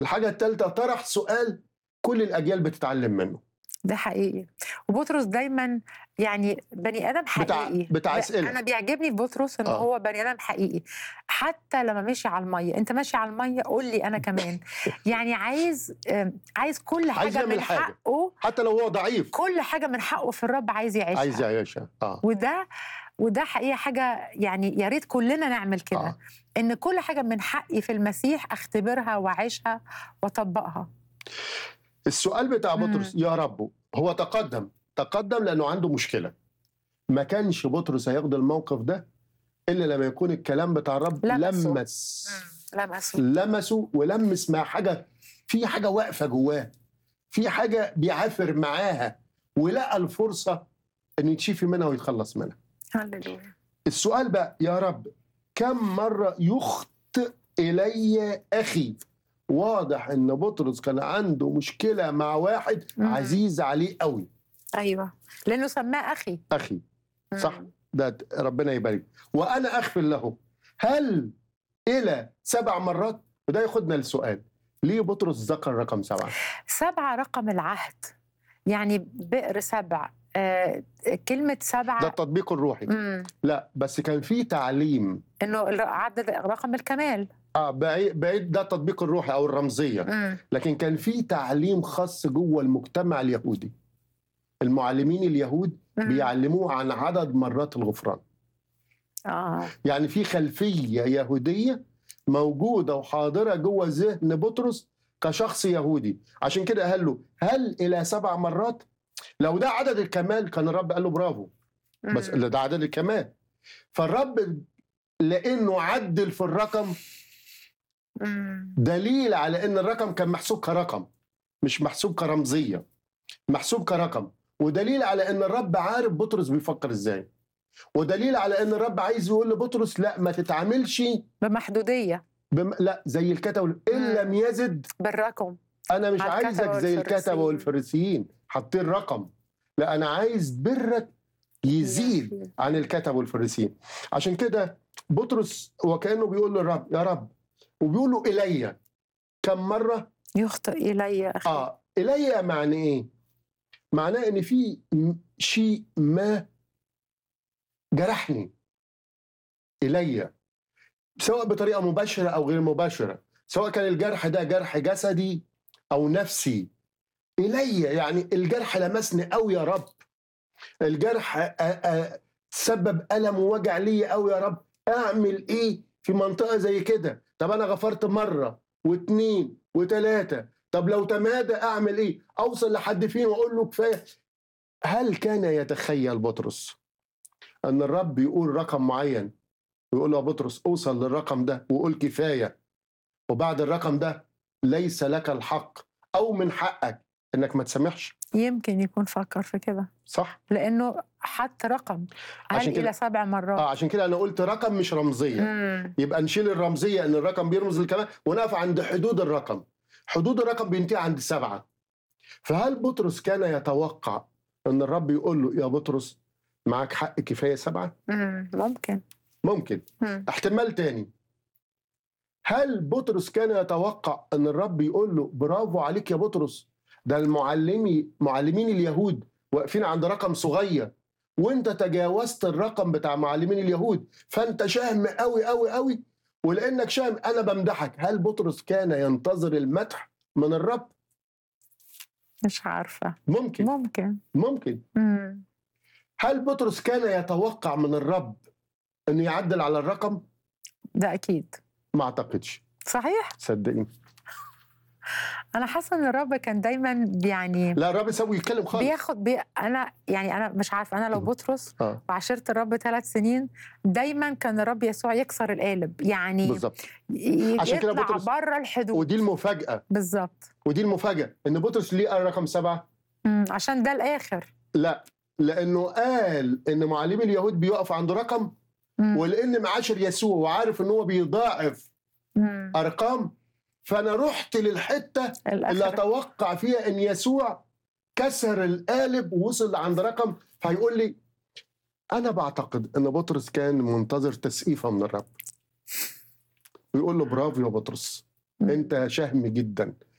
الحاجة الثالثة طرح سؤال كل الأجيال بتتعلم منه. ده حقيقي. وبطرس دايما يعني بني ادم حقيقي. بتاع أسئلة. انا بيعجبني في بطرس ان هو بني ادم حقيقي. حتى لما مشي على الميه، انت ماشي على الميه قول لي انا كمان. يعني عايز كل عايز حاجه يعمل من حاجة. حقه، حتى لو هو ضعيف كل حاجه من حقه في الرب عايز يعيشها. عايز يعيشها. وده حقيقه حاجه، يعني يا ريت كلنا نعمل كده. ان كل حاجه من حقي في المسيح اختبرها واعيشها واطبقها. السؤال بتاع بطرس يا رب، هو تقدم لأنه عنده مشكلة. ما كانش بطرس هياخد الموقف ده إلا لما يكون الكلام بتاع الرب لمسه ولمس مع حاجة، في حاجة واقفة جواه، في حاجة بيعافر معاها، ولقى الفرصة أن يتشفي منها ويتخلص منها. هللويا. السؤال بقى يا رب، كم مرة يخطئ إلي أخي؟ واضح ان بطرس كان عنده مشكله مع واحد عزيز عليه قوي. ايوه، لانه سماه اخي. صح. ده ربنا يبارك. وانا اغفر له. هل الى 7 مرات؟ وده ياخدنا للسؤال، ليه بطرس ذكر رقم 7؟ 7 رقم العهد، يعني بئر 7. كلمه 7 ده التطبيق الروحي. لا بس كان في تعليم انه عدد رقم الكمال. بعيد، ده التطبيق الروحي او الرمزيه. لكن كان في تعليم خاص جوه المجتمع اليهودي. المعلمين اليهود بيعلموه عن عدد مرات الغفران. يعني في خلفيه يهوديه موجوده وحاضره جوه ذهن بطرس كشخص يهودي. عشان كده قال له هل الى 7 مرات؟ لو ده عدد الكمال كان الرب قال له برافو، بس ده عدد الكمال. فالرب لانه عدل في الرقم دليل على ان الرقم كان محسوب كرقم، مش محسوب كرمزيه، محسوب كرقم. ودليل على ان الرب عارف بطرس بيفكر ازاي. ودليل على ان الرب عايز يقول لبطرس لا ما تتعاملش بمحدوديه. لا زي الكتبه ان لم يزد بالرقم. انا مش عايزك زي الكتبه والفريسيين حاطين رقم. لا انا عايز برك يزيد عن الكتبه والفريسيين. عشان كده بطرس وكانه بيقول للرب يا رب، وبيقول له الي كم مره يخطئ الي اخي. الي معنى ايه؟ معناه ان في شيء ما جرحني الي، سواء بطريقه مباشره او غير مباشره، سواء كان الجرح ده جرح جسدي او نفسي. الي يعني الجرح لمسني قوي يا رب، الجرح سبب الم ووجع لي قوي يا رب. اعمل ايه في منطقه زي كده؟ طب انا غفرت مره واثنين وثلاثه، طب لو تمادى اعمل ايه؟ اوصل لحد فين واقول له كفايه؟ هل كان يتخيل بطرس ان الرب يقول رقم معين ويقول له يا بطرس اوصل للرقم ده وقول كفايه، وبعد الرقم ده ليس لك الحق او من حقك انك ما تسامحش؟ يمكن يكون فكر في كده، صح، لانه حط رقم هل الى 7 مرات. عشان كده انا قلت رقم مش رمزيه. يبقى نشيل الرمزيه ان الرقم بيرمز للكمال ونقف عند حدود الرقم. حدود الرقم بينتهي عند 7. فهل بطرس كان يتوقع ان الرب يقول له يا بطرس معك حق كفايه 7؟ ممكن. احتمال تاني، هل بطرس كان يتوقع ان الرب يقول له برافو عليك يا بطرس، ده معلمين اليهود واقفين عند رقم صغير وانت تجاوزت الرقم بتاع معلمين اليهود، فانت شهم قوي قوي قوي، ولانك شهم انا بمدحك. هل بطرس كان ينتظر المدح من الرب؟ مش عارفه. ممكن. هل بطرس كان يتوقع من الرب انه يعدل على الرقم؟ ده اكيد ما اعتقدش. صحيح، صدقيني. انا حاسه ان الرب كان دايما يعني لا الرب يسوي يتكلم خالص انا مش عارفه. انا لو بطرس وعاشرت الرب 3 سنين دايما كان الرب يسوع يكسر القالب، يعني بالظبط. عشان كده بطرس بره الحدود. ودي المفاجاه بالظبط. ودي المفاجاه ان بطرس ليه قال رقم 7؟ عشان ده الاخر. لا، لانه قال ان معلمي اليهود بيقف عند رقم، ولان معاشر يسوع وعارف ان هو بيضاعف ارقام، فانا رحت للحته اللي اتوقع فيها ان يسوع كسر القالب ووصل عند رقم. فهيقول لي انا بعتقد ان بطرس كان منتظر تسقيفه من الرب ويقول له برافو يا بطرس، مم. انت شهم جدا.